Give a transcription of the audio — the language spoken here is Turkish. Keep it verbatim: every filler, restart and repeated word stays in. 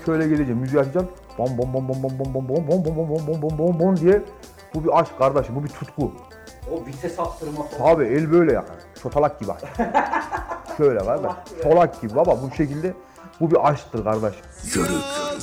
şöyle geleceğim, müziği açacağım. Bom bom bom bom bom bom bom bom bom bom bom bom bom bom bom diye. Bu bir aşk kardeşim, bu bir tutku. O vites attırma falan. Abi el böyle yakar. Çotalak gibi aşk. Şöyle kardeş. Çolak gibi baba bu şekilde. Bu bir aşktır kardeş. Yörük.